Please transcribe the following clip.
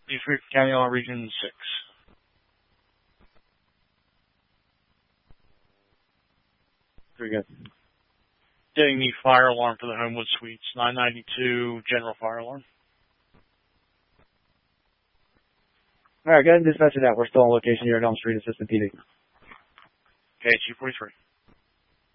East Rica County on Region 6. Very good. Getting the fire alarm for the Homewood Suites, 992 general fire alarm. All right, go ahead and dispatch it out. We're still on location here at Elm Street, Assistant PD. Okay, 243.